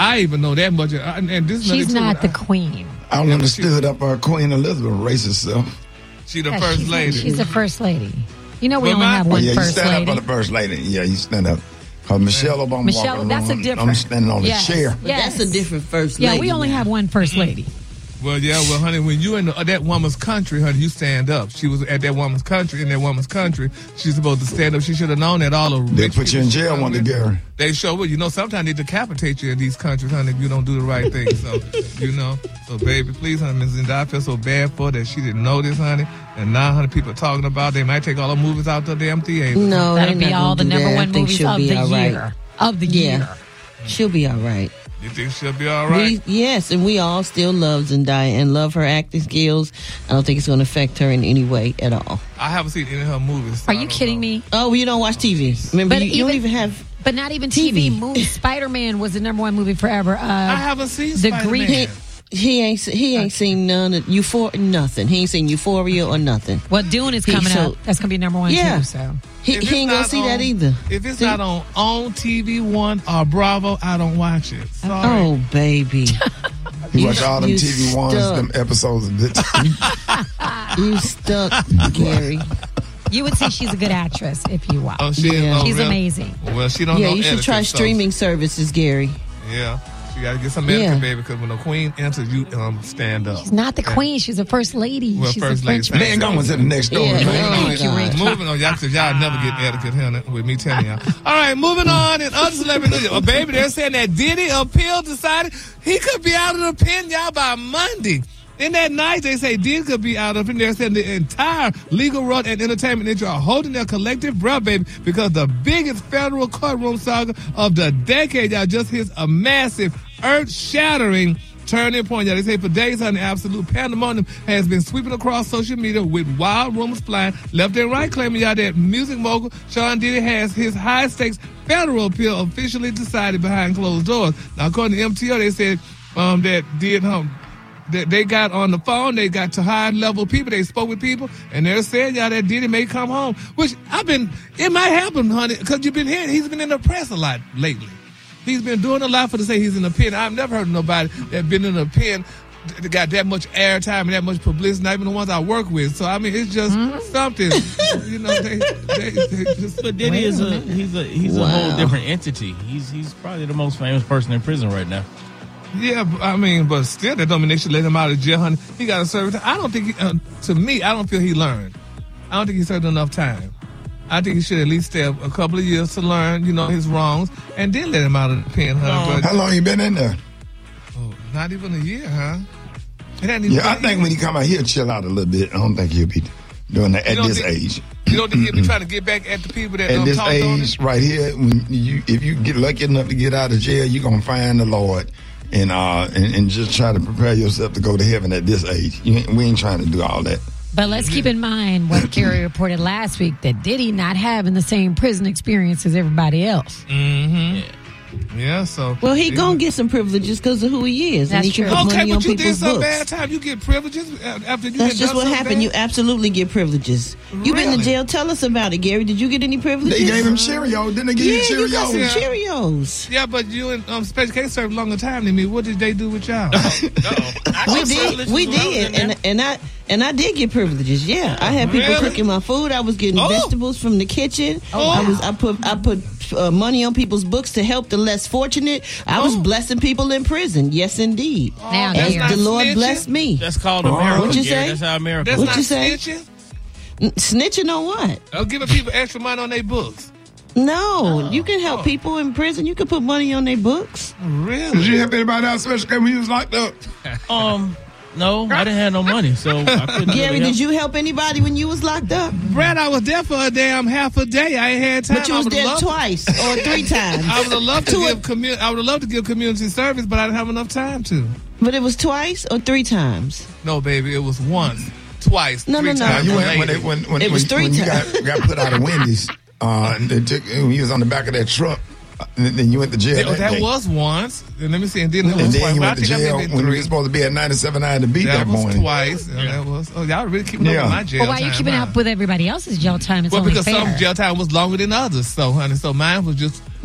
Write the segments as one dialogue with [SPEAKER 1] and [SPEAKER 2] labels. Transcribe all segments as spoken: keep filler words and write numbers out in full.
[SPEAKER 1] I even know that much. And, and this
[SPEAKER 2] She's not the queen.
[SPEAKER 3] I don't understood up our Queen Elizabeth racist self.
[SPEAKER 1] She the
[SPEAKER 2] Yeah,
[SPEAKER 1] first
[SPEAKER 2] she's,
[SPEAKER 1] lady.
[SPEAKER 2] She's the first lady. You know we
[SPEAKER 1] Well,
[SPEAKER 2] only
[SPEAKER 1] my-
[SPEAKER 2] have
[SPEAKER 3] Oh,
[SPEAKER 2] one
[SPEAKER 3] yeah, you
[SPEAKER 2] first
[SPEAKER 3] stand
[SPEAKER 2] lady.
[SPEAKER 3] up for the first lady. Yeah, you stand up. Because Michelle Obama
[SPEAKER 2] Michelle,
[SPEAKER 3] walking
[SPEAKER 2] that's a
[SPEAKER 3] around,
[SPEAKER 2] different.
[SPEAKER 3] I'm standing on the
[SPEAKER 2] Yes.
[SPEAKER 3] chair.
[SPEAKER 2] Yes.
[SPEAKER 4] That's a different first
[SPEAKER 2] Yeah,
[SPEAKER 4] lady.
[SPEAKER 2] we only
[SPEAKER 4] now.
[SPEAKER 2] have one first lady.
[SPEAKER 1] Well, yeah, well, honey, when you in the, uh, that woman's country, honey, you stand up. She was at that woman's country, in that woman's country. She's supposed to stand up. She should have known that all of
[SPEAKER 3] They put you in jail one day, Gary.
[SPEAKER 1] They sure would. You know, sometimes they decapitate you in these countries, honey, if you don't do the right thing. So, you know. So, baby, please, honey, Missus Linda, I feel so bad for her that she didn't know this, honey. And now, honey, people are talking about they might take all the movies out the damn theater.
[SPEAKER 4] No,
[SPEAKER 2] That'll
[SPEAKER 4] they're
[SPEAKER 2] be
[SPEAKER 4] not
[SPEAKER 2] all the
[SPEAKER 4] gonna do
[SPEAKER 2] number
[SPEAKER 4] that. I
[SPEAKER 2] one
[SPEAKER 4] think
[SPEAKER 2] movies
[SPEAKER 4] she'll
[SPEAKER 2] of
[SPEAKER 4] be
[SPEAKER 2] the
[SPEAKER 4] all right.
[SPEAKER 2] year. Of the
[SPEAKER 4] Yeah.
[SPEAKER 2] year.
[SPEAKER 4] She'll be all right.
[SPEAKER 1] You think she'll be all right?
[SPEAKER 4] We, yes, and we all still love Zendaya and love her acting skills. I don't think it's going to affect her in any way at all.
[SPEAKER 1] I haven't seen any of her movies. so
[SPEAKER 2] Are
[SPEAKER 1] I
[SPEAKER 2] you
[SPEAKER 1] don't
[SPEAKER 2] kidding
[SPEAKER 1] know.
[SPEAKER 2] me?
[SPEAKER 4] Oh, well, you don't watch T V. Remember,
[SPEAKER 2] But
[SPEAKER 4] you, you don't
[SPEAKER 2] even-
[SPEAKER 4] even have...
[SPEAKER 2] But not even T V,
[SPEAKER 4] T V.
[SPEAKER 2] movies. Spider-Man was the number one movie forever. Uh,
[SPEAKER 1] I haven't seen
[SPEAKER 2] The
[SPEAKER 1] Spider-Man.
[SPEAKER 2] Greek-
[SPEAKER 4] He, he ain't he ain't seen none of Euphoria, nothing. He ain't seen Euphoria or nothing.
[SPEAKER 2] Well, Dune is
[SPEAKER 4] He-
[SPEAKER 2] coming
[SPEAKER 4] so-
[SPEAKER 2] up. That's going to be number one,
[SPEAKER 4] Yeah.
[SPEAKER 2] too. So.
[SPEAKER 4] He,
[SPEAKER 1] If
[SPEAKER 4] he
[SPEAKER 1] it's
[SPEAKER 4] ain't gonna
[SPEAKER 1] not
[SPEAKER 4] see that
[SPEAKER 1] on-
[SPEAKER 4] either.
[SPEAKER 1] If it's
[SPEAKER 4] See?
[SPEAKER 1] not on on T V One or Bravo, I don't watch it. Sorry.
[SPEAKER 4] Oh, baby.
[SPEAKER 3] You
[SPEAKER 4] You-
[SPEAKER 3] watch all them
[SPEAKER 4] you
[SPEAKER 3] T V ones,
[SPEAKER 4] stuck.
[SPEAKER 3] them episodes of Good Time.
[SPEAKER 4] You stuck, Gary.
[SPEAKER 2] You would say she's a good actress if you watch.
[SPEAKER 1] Oh, she is?
[SPEAKER 4] Yeah.
[SPEAKER 1] Oh,
[SPEAKER 2] She's
[SPEAKER 1] really?
[SPEAKER 2] amazing.
[SPEAKER 1] Well, she don't
[SPEAKER 4] Yeah,
[SPEAKER 1] know
[SPEAKER 4] you should
[SPEAKER 1] etiquette,
[SPEAKER 4] try
[SPEAKER 1] so-
[SPEAKER 4] streaming services, Gary.
[SPEAKER 1] Yeah. She got to get some etiquette,
[SPEAKER 4] Yeah.
[SPEAKER 1] baby, because when the queen enters, you um, stand up.
[SPEAKER 2] She's not the queen. She's a first lady.
[SPEAKER 1] Well,
[SPEAKER 2] she's
[SPEAKER 1] first
[SPEAKER 2] a
[SPEAKER 1] lady.
[SPEAKER 2] French
[SPEAKER 3] Man, going to the next door,
[SPEAKER 4] Yeah,
[SPEAKER 3] man.
[SPEAKER 4] oh,
[SPEAKER 2] Thank you,
[SPEAKER 4] God.
[SPEAKER 2] Rick.
[SPEAKER 1] Moving on, y'all, 'cause y'all never get etiquette here with me telling y'all. All right, moving on. And other celebrities, oh, baby, they're saying that Diddy appeal decided he could be out of the pen, y'all, by Monday. In that night, they say Diddy could be out of it. They're saying the entire legal world and entertainment industry are holding their collective breath, baby, because the biggest federal courtroom saga of the decade, y'all, just hits a massive, earth-shattering turning point. Y'all, they say for days, honey, absolute pandemonium has been sweeping across social media with wild rumors flying left and right, claiming y'all that music mogul Sean Diddy has his high-stakes federal appeal officially decided behind closed doors. Now, according to M T O, they said um, that did um, that they got on the phone, they got to high-level people, they spoke with people, and they're saying y'all that Diddy may come home, which I've been, it might happen, honey, because you've been hearing, he's been in the press a lot lately. He's been doing a lot for to say he's in the pen. I've never heard of nobody that been in a pen that got that much airtime and that much publicity, not even the ones I work with. So, I mean, it's just
[SPEAKER 2] Mm-hmm.
[SPEAKER 1] something. You know, they, they, they just...
[SPEAKER 5] But Diddy
[SPEAKER 2] Wait
[SPEAKER 5] is
[SPEAKER 2] a
[SPEAKER 5] a
[SPEAKER 2] minute.
[SPEAKER 5] he's a he's a
[SPEAKER 4] Wow.
[SPEAKER 5] whole different entity. He's he's probably the most famous person in prison right now.
[SPEAKER 1] Yeah, but, I mean, but still, that don't mean they should let him out of jail, honey. He got to serve time. I don't think, he, uh, to me, I don't feel he learned. I don't think he served enough time. I think he should at least stay a, a couple of years to learn, you know, his wrongs, and then let him out of the pen, honey. But,
[SPEAKER 3] How long you been in there?
[SPEAKER 1] oh, not even a year, huh? It hadn't even
[SPEAKER 3] Yeah, I
[SPEAKER 1] been a
[SPEAKER 3] think
[SPEAKER 1] year.
[SPEAKER 3] when he come out, he'll chill out a little bit. I don't think he'll be doing that
[SPEAKER 1] You
[SPEAKER 3] at
[SPEAKER 1] don't
[SPEAKER 3] this
[SPEAKER 1] think-
[SPEAKER 3] age.
[SPEAKER 1] You don't think he'll be trying to get back at the people that
[SPEAKER 3] At
[SPEAKER 1] um,
[SPEAKER 3] this
[SPEAKER 1] talked on
[SPEAKER 3] age,
[SPEAKER 1] him?
[SPEAKER 3] right here, when you if you get lucky enough to get out of jail, you're gonna find the Lord and uh and, and just try to prepare yourself to go to heaven at this age. You ain't, we ain't trying to do all that.
[SPEAKER 2] But let's keep in mind what Kerry reported last week, that Diddy not having the same prison experience as everybody else.
[SPEAKER 1] Mm-hmm. Yeah, so...
[SPEAKER 4] Well, he gonna get some privileges because of who he is.
[SPEAKER 2] That's
[SPEAKER 4] and he
[SPEAKER 2] true.
[SPEAKER 4] can put
[SPEAKER 1] Okay,
[SPEAKER 4] money on
[SPEAKER 1] but you did
[SPEAKER 4] people's
[SPEAKER 1] some
[SPEAKER 4] books.
[SPEAKER 1] bad time. You get privileges after you
[SPEAKER 4] That's
[SPEAKER 1] get
[SPEAKER 4] just
[SPEAKER 1] done
[SPEAKER 4] what
[SPEAKER 1] something
[SPEAKER 4] happened.
[SPEAKER 1] bad?
[SPEAKER 4] You absolutely get privileges. You've been
[SPEAKER 1] Really?
[SPEAKER 4] to jail. Tell us about it, Gary. Did you get any privileges?
[SPEAKER 3] They gave him Cheerios, didn't they give
[SPEAKER 4] Yeah,
[SPEAKER 3] you
[SPEAKER 4] you got some
[SPEAKER 3] Cheerios?
[SPEAKER 1] Yeah.
[SPEAKER 4] Cheerios.
[SPEAKER 1] Yeah, but you and um, Special K served longer time than me. What did they do with y'all?
[SPEAKER 4] We did, we did, and and I and I did get privileges. Yeah, I had people
[SPEAKER 1] Really?
[SPEAKER 4] cooking my food. I was getting
[SPEAKER 1] Oh.
[SPEAKER 4] vegetables from the kitchen.
[SPEAKER 1] Oh.
[SPEAKER 4] I was I put I put uh, money on people's books to help the less fortunate. I was
[SPEAKER 1] Oh.
[SPEAKER 4] blessing people in prison. Yes, indeed.
[SPEAKER 2] Now,
[SPEAKER 1] that's
[SPEAKER 4] And
[SPEAKER 1] not
[SPEAKER 4] the Lord
[SPEAKER 1] snitching?
[SPEAKER 4] blessed me.
[SPEAKER 5] That's called America.
[SPEAKER 4] What'd you
[SPEAKER 5] Gary.
[SPEAKER 4] say?
[SPEAKER 5] That's how America.
[SPEAKER 1] That's
[SPEAKER 4] What
[SPEAKER 1] not
[SPEAKER 4] you say?
[SPEAKER 1] snitching?
[SPEAKER 4] N- Snitching on what?
[SPEAKER 1] I'm giving people extra money on their books.
[SPEAKER 4] No, you can help
[SPEAKER 1] Oh.
[SPEAKER 4] people in prison. You can put money on their books.
[SPEAKER 3] Did you
[SPEAKER 1] Really?
[SPEAKER 3] help anybody out, Special K, when you was locked up?
[SPEAKER 5] Um, no, I didn't have no money, so I couldn't.
[SPEAKER 4] Gary,
[SPEAKER 5] really
[SPEAKER 4] did
[SPEAKER 5] help.
[SPEAKER 4] you help anybody when you was locked up?
[SPEAKER 1] Brad, I was there for a damn half a day. I ain't had time.
[SPEAKER 4] But you
[SPEAKER 1] I
[SPEAKER 4] was
[SPEAKER 1] would've
[SPEAKER 4] there
[SPEAKER 1] loved-
[SPEAKER 4] twice or three times.
[SPEAKER 1] I would have loved to
[SPEAKER 4] Two or-
[SPEAKER 1] give commu- I would have loved to give community service, but I didn't have enough time to.
[SPEAKER 4] But it was twice or three times.
[SPEAKER 1] No, baby, it was once, twice,
[SPEAKER 4] No,
[SPEAKER 1] three
[SPEAKER 4] no, no.
[SPEAKER 1] times.
[SPEAKER 3] You went, when,
[SPEAKER 1] later.
[SPEAKER 3] they, when, when,
[SPEAKER 4] It was
[SPEAKER 3] when,
[SPEAKER 4] three
[SPEAKER 3] when you
[SPEAKER 4] times.
[SPEAKER 3] got, got put out of Wendy's, uh, and they took, when he was on the back of that truck, uh, and then you went to jail.
[SPEAKER 1] That,
[SPEAKER 3] that
[SPEAKER 1] that
[SPEAKER 3] day.
[SPEAKER 1] was once. And let me see. And then it
[SPEAKER 3] And
[SPEAKER 1] was
[SPEAKER 3] then
[SPEAKER 1] twice.
[SPEAKER 3] you
[SPEAKER 1] Well, I
[SPEAKER 3] went to
[SPEAKER 1] think I
[SPEAKER 3] jail
[SPEAKER 1] did
[SPEAKER 3] when you
[SPEAKER 1] three.
[SPEAKER 3] were supposed to be at ninety-seven nine to beat
[SPEAKER 1] That
[SPEAKER 3] that
[SPEAKER 1] was
[SPEAKER 3] morning.
[SPEAKER 1] twice. And that was. Oh, y'all really keeping up
[SPEAKER 3] Yeah.
[SPEAKER 1] with my jail
[SPEAKER 2] Well, why are you
[SPEAKER 1] time,
[SPEAKER 2] keeping
[SPEAKER 1] huh?
[SPEAKER 2] up with everybody else's jail time? It's
[SPEAKER 1] Well,
[SPEAKER 2] only
[SPEAKER 1] because
[SPEAKER 2] fair.
[SPEAKER 1] some jail time was longer than others. So, honey, so mine was just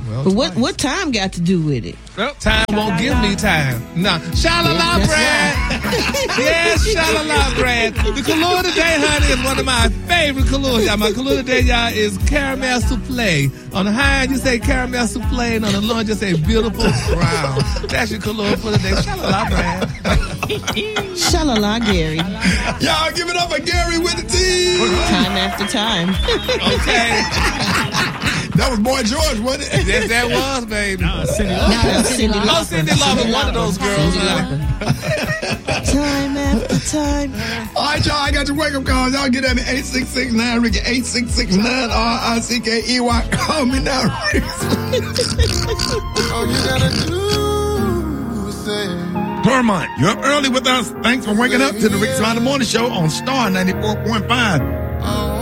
[SPEAKER 1] Well,
[SPEAKER 4] But what
[SPEAKER 1] twice.
[SPEAKER 4] what time got to do with it?
[SPEAKER 1] Well, time won't give me time. No. Sha-la-la,
[SPEAKER 4] That's
[SPEAKER 1] Brad. Yes, sha-la-la, Brad. The Kahlua today, honey, is one of my favorite Kahlua. Y'all, my Kahlua today, y'all, is caramel souffle. On the high end, you say caramel souffle, and on the low end, you say beautiful brown. That's your Kahlua for the day. Sha-la-la, Brad.
[SPEAKER 4] Shalala, Gary.
[SPEAKER 3] Y'all give it up for Gary with the T.
[SPEAKER 4] Time after time.
[SPEAKER 1] Okay.
[SPEAKER 3] That was Boy George, wasn't it?
[SPEAKER 1] Yes, that was, baby.
[SPEAKER 5] Nah, Cindy
[SPEAKER 2] No,
[SPEAKER 5] Lauper.
[SPEAKER 2] that's Cindy
[SPEAKER 4] Cindy
[SPEAKER 1] Oh,
[SPEAKER 2] Lauper.
[SPEAKER 1] Cindy Lauper, one of those girls.
[SPEAKER 4] Cindy
[SPEAKER 1] honey.
[SPEAKER 4] Lauper. Time after time.
[SPEAKER 3] All right, y'all, I got your wake-up calls. Y'all get at me, eight six six nine Ricky, eight six six nine R I C K E Y. Call me now, Ricky.
[SPEAKER 6] All you gotta do is say,
[SPEAKER 3] Claremont, you're up early with us. Thanks for waking up to the Rick Smiley Morning Show on Star ninety-four point five.